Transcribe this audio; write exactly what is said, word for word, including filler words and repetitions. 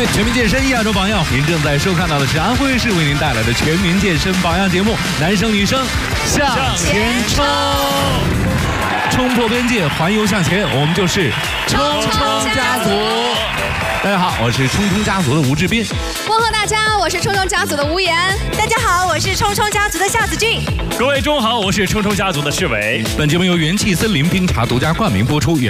哎，全民健身亚洲榜样，您正在收看到的是安徽卫视为您带来的全民健身榜样节目，男生女生向前冲，冲破边界，环游向前，我们就是冲冲家族。大家好，我是冲冲家族的吴志斌。 问候大家，我是冲冲家族的吴岩。 大家好，我是冲冲家族的夏子俊。 各位中午好，我是冲冲家族的世伟。 本节目由元气森林冰茶独家冠名播出。元